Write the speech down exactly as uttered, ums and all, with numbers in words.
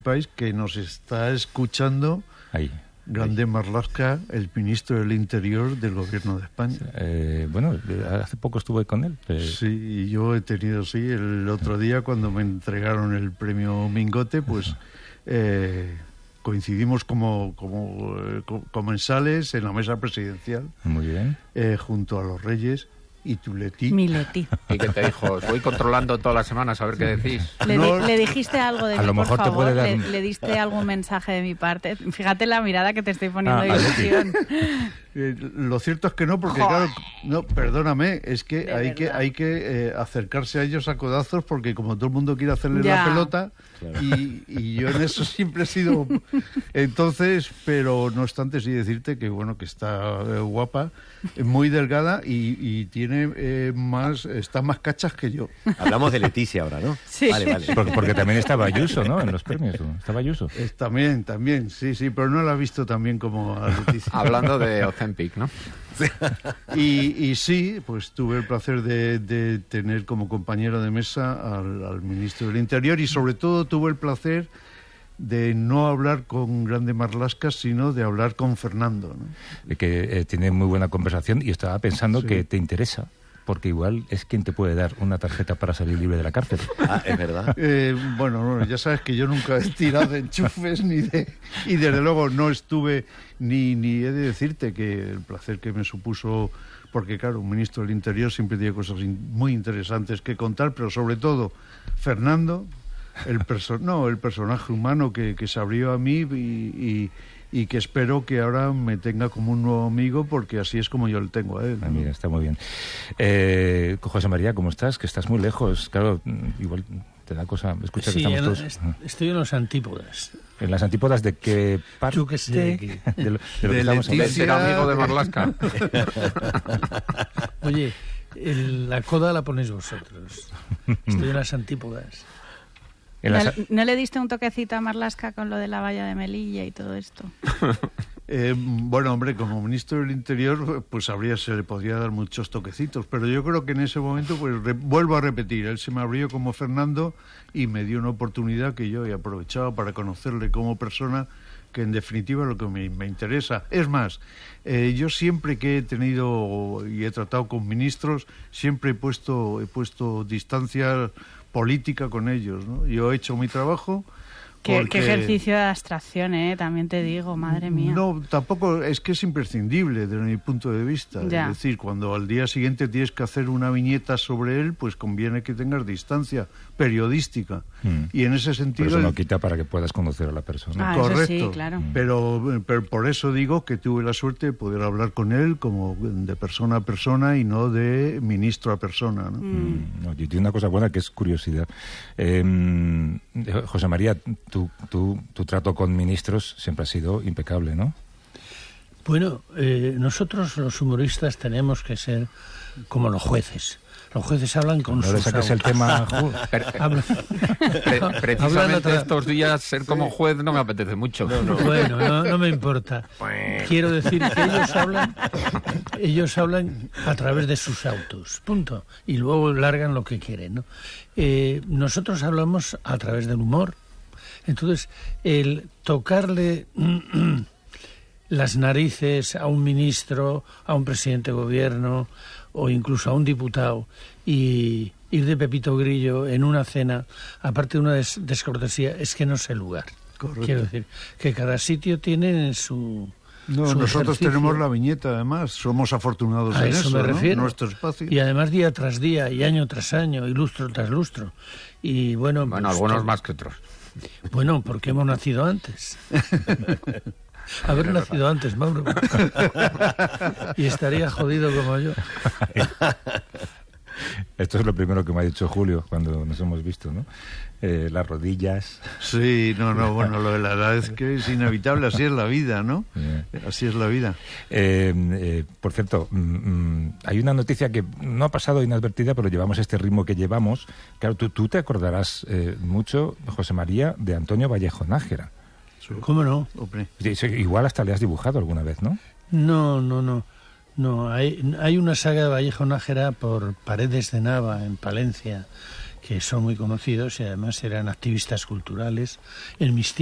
país que nos está escuchando ahí, Grande ahí. Marlaska, el ministro del Interior del Gobierno de España. Eh, bueno, hace poco estuve con él. Pero... Sí, y yo he tenido, sí, el otro día cuando me entregaron el premio Mingote, pues eh, coincidimos como, como eh, comensales en la mesa presidencial. Muy bien. Eh, junto a los reyes. ¿Y tu Leti? Mi Leti. ¿Y qué te dijo? Voy controlando todas las semanas a ver qué decís. ¿Le, No, di, ¿Le dijiste algo de a mí, lo por mejor favor? te puede dar ¿Le, un... ¿Le diste algún mensaje de mi parte? Fíjate la mirada que te estoy poniendo Ah, de ilusión. Eh, lo cierto es que no, porque Joder. claro, no, perdóname, es que De hay verdad. que hay que eh, acercarse a ellos a codazos, porque como todo el mundo quiere hacerle Ya. la pelota, Claro. y, y yo en eso siempre he sido. Entonces, pero no obstante, sí decirte que bueno, que está eh, guapa, eh, muy delgada y, y tiene eh, más, está más cachas que yo. Hablamos de Leticia ahora, ¿no? Sí. Vale, vale. Porque, porque también estaba Ayuso, ¿no? En los premios. Estaba Ayuso. Eh, también, también, sí, sí, pero no la he visto tan bien como a Leticia. Hablando de Ozempic, ¿no? Y, y sí, pues tuve el placer de, de tener como compañero de mesa al, al ministro del Interior y sobre todo tuve el placer de no hablar con Grande Marlaska, sino de hablar con Fernando, ¿no? Que eh, tiene muy buena conversación y estaba pensando Sí. que te interesa, porque igual es quien te puede dar una tarjeta para salir libre de la cárcel. Ah, es verdad. Eh, bueno, no, ya sabes que yo nunca he tirado de enchufes ni de, y desde luego no estuve ni ni he de decirte que el placer que me supuso, porque claro, un ministro del Interior siempre tiene cosas in, muy interesantes que contar, pero sobre todo Fernando, el perso no, el personaje humano que, que se abrió a mí y, y, y que espero que ahora me tenga como un nuevo amigo, porque así es como yo le tengo a él, ¿no? Ah, mira, está muy bien. Eh, José María, ¿cómo estás? Que estás muy lejos. Claro, igual te da cosa. Escucha Sí, que estamos en- todos... est- estoy en los antípodas. ¿En las antípodas de qué parte? Yo qué sé, de aquí. De lo, de lo De que estamos De Leticia. hablando. ser amigo de Marlaska. Oye, el- la coda la ponéis vosotros. Estoy en las antípodas. En ¿No, las- ¿No le diste un toquecito a Marlaska con lo de la valla de Melilla y todo esto? Eh, bueno, hombre, como ministro del Interior, pues habría, se le podría dar muchos toquecitos, pero yo creo que en ese momento, pues re, vuelvo a repetir, él se me abrió como Fernando y me dio una oportunidad que yo he aprovechado para conocerle como persona, que en definitiva es lo que me, me interesa. Es más, eh, yo siempre que he tenido y he tratado con ministros, siempre he puesto, he puesto distancia política con ellos, ¿no? Yo he hecho mi trabajo. Qué, porque- qué ejercicio de abstracción, ¿eh? También te digo, madre mía. No, tampoco, es que es imprescindible desde mi punto de vista. Ya. Es decir, cuando al día siguiente tienes que hacer una viñeta sobre él, pues conviene que tengas distancia periodística. Mm. Y en ese Por sentido... eso no quita para que puedas conocer a la persona. Ah, eso correcto. sí, claro. Pero, pero por eso digo que tuve la suerte de poder hablar con él como de persona a persona y no de ministro a persona, ¿no? Mm, no, y tiene una cosa buena que es curiosidad. Eh, José María, tu, tu, tu trato con ministros siempre ha sido impecable, ¿no? Bueno, eh, nosotros los humoristas tenemos que ser como los jueces. Los jueces hablan con No le sus saques el autos. tema... Ju- Hablan- Pre- hablan precisamente otra- estos días ser como juez no me apetece mucho. Bueno, no, no me importa. Quiero decir que ellos hablan, ellos hablan a través de sus autos, punto. Y luego largan lo que quieren, ¿no? Eh, nosotros hablamos a través del humor. Entonces, el tocarle las narices a un ministro, a un presidente de gobierno o incluso a un diputado y ir de Pepito Grillo en una cena, aparte de una des- descortesía, es que no sé el lugar. Correcto. Quiero decir, que cada sitio tiene su... No, su nosotros ejercicio. tenemos la viñeta, además. Somos afortunados A en eso eso, me ¿no? refiero. Nuestro espacio. Y además día tras día, y año tras año, y lustro tras lustro. Y bueno... Bueno, pues, algunos to- más que otros. Bueno, porque hemos nacido antes. Haber nacido antes, Mauro. Y estaría jodido como yo. Esto es lo primero que me ha dicho Julio cuando nos hemos visto, ¿no? Eh, las rodillas... Sí, no, no, bueno, lo de la edad es que es inevitable, así es la vida, ¿no? Yeah. Así es la vida. Eh, eh, por cierto, mm, mm, hay una noticia que no ha pasado inadvertida, pero llevamos este ritmo que llevamos. Claro, tú, tú te acordarás eh, mucho, José María, de Antonio Vallejo Nájera. ¿Cómo no? Hombre. Sí, sí, igual hasta le has dibujado alguna vez, ¿no? No, no, no. No, hay, hay una saga de Vallejo Nájera por Paredes de Nava, en Palencia, que son muy conocidos y además eran activistas culturales. En mis